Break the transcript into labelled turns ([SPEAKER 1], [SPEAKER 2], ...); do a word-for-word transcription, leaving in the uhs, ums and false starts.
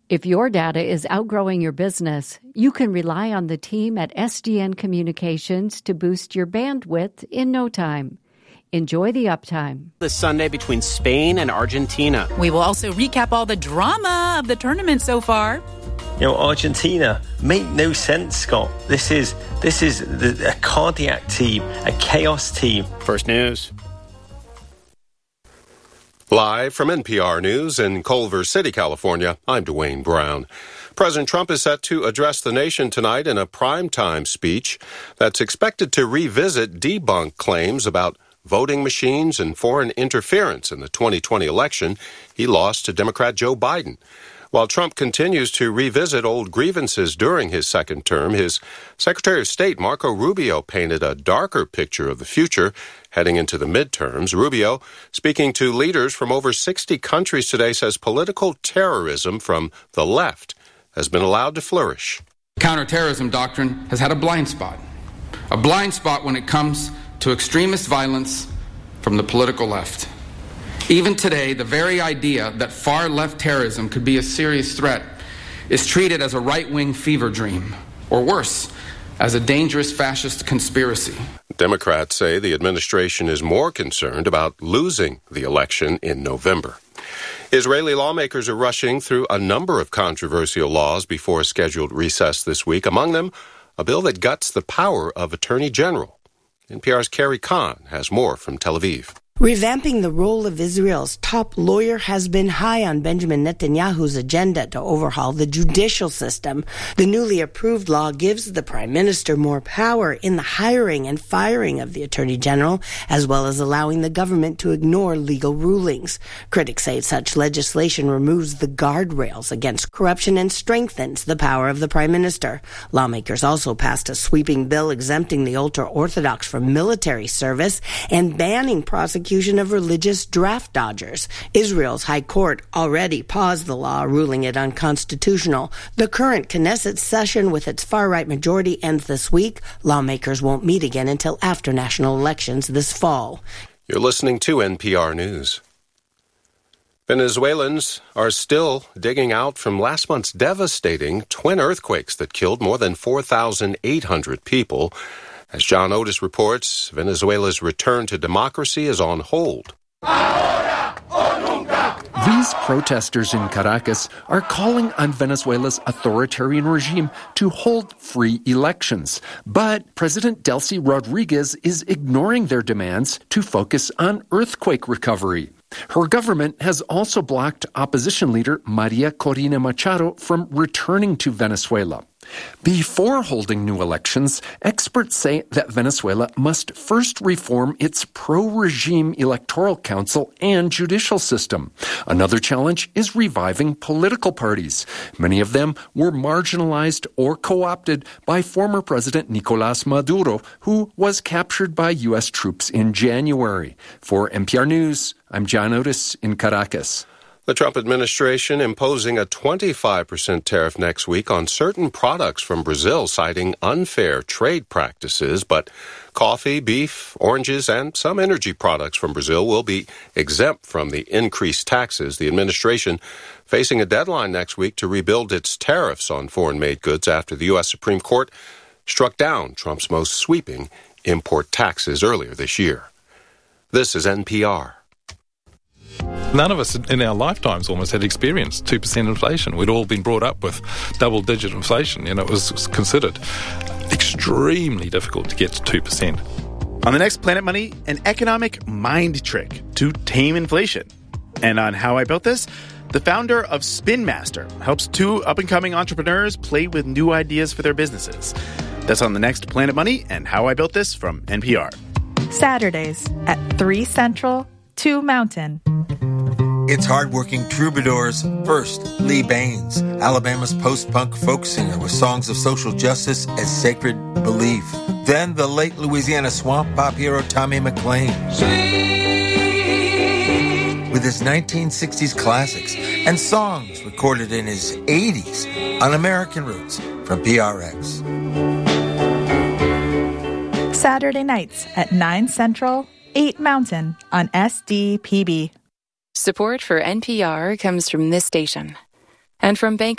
[SPEAKER 1] If your data is outgrowing your business, you can rely on the team at S D N Communications to boost your bandwidth in no time. Enjoy the uptime.
[SPEAKER 2] This Sunday between Spain and Argentina.
[SPEAKER 3] We will also recap all the drama of the tournament so far.
[SPEAKER 4] You know, Argentina make no sense, Scott. This is this is the, a cardiac team, a chaos team.
[SPEAKER 2] First News.
[SPEAKER 5] Live from N P R News in Culver City, California, I'm Dwayne Brown. President Trump is set to address the nation tonight in a primetime speech that's expected to revisit debunked claims about voting machines and foreign interference in the twenty twenty election. He lost to Democrat Joe Biden. While Trump continues to revisit old grievances during his second term, his Secretary of State, Marco Rubio, painted a darker picture of the future heading into the midterms. Rubio, speaking to leaders from over sixty countries today, says political terrorism from the left has been allowed to flourish.
[SPEAKER 6] Counterterrorism doctrine has had a blind spot. A blind spot when it comes to extremist violence from the political left. Even today, the very idea that far-left terrorism could be a serious threat is treated as a right-wing fever dream, or worse, as a dangerous fascist conspiracy.
[SPEAKER 5] Democrats say the administration is more concerned about losing the election in November. Israeli lawmakers are rushing through a number of controversial laws before a scheduled recess this week, among them a bill that guts the power of Attorney General. N P R's Carrie Kahn has more from Tel Aviv.
[SPEAKER 7] Revamping the role of Israel's top lawyer has been high on Benjamin Netanyahu's agenda to overhaul the judicial system. The newly approved law gives the prime minister more power in the hiring and firing of the attorney general, as well as allowing the government to ignore legal rulings. Critics say such legislation removes the guardrails against corruption and strengthens the power of the prime minister. Lawmakers also passed a sweeping bill exempting the ultra-Orthodox from military service and banning prosecution of religious draft dodgers. Israel's High Court already paused the law, ruling it unconstitutional. The current Knesset session with its far-right majority ends this week. Lawmakers won't meet again until after national elections this fall.
[SPEAKER 5] You're listening to N P R News. Venezuelans are still digging out from last month's devastating twin earthquakes that killed more than four thousand eight hundred people. As John Otis reports, Venezuela's return to democracy is on hold.
[SPEAKER 8] These protesters in Caracas are calling on Venezuela's authoritarian regime to hold free elections. But President Delcy Rodriguez is ignoring their demands to focus on earthquake recovery. Her government has also blocked opposition leader Maria Corina Machado from returning to Venezuela. Before holding new elections, experts say that Venezuela must first reform its pro-regime electoral council and judicial system. Another challenge is reviving political parties. Many of them were marginalized or co-opted by former President Nicolás Maduro, who was captured by U S troops in January. For N P R News, I'm John Otis in Caracas.
[SPEAKER 5] The Trump administration imposing a twenty-five percent tariff next week on certain products from Brazil, citing unfair trade practices. But coffee, beef, oranges, and some energy products from Brazil will be exempt from the increased taxes. The administration facing a deadline next week to rebuild its tariffs on foreign-made goods after the U S Supreme Court struck down Trump's most sweeping import taxes earlier this year. This is N P R.
[SPEAKER 9] None of us in our lifetimes almost had experienced two percent inflation. We'd all been brought up with double-digit inflation. You know, it was considered extremely difficult to get to two percent.
[SPEAKER 10] On the next Planet Money, an economic mind trick to tame inflation. And on How I Built This, the founder of Spin Master helps two up-and-coming entrepreneurs play with new ideas for their businesses. That's on the next Planet Money and How I Built This from N P R.
[SPEAKER 11] Saturdays at three Central, two Mountain.
[SPEAKER 12] It's hardworking troubadours. First, Lee Baines, Alabama's post-punk folk singer with songs of social justice as sacred belief. Then the late Louisiana swamp pop hero Tommy McLean. With his nineteen sixties classics and songs recorded in his eighties on American Roots from P R X.
[SPEAKER 11] Saturday nights at nine Central, eight Mountain on S D P B.
[SPEAKER 13] Support for N P R comes from this station and from Bank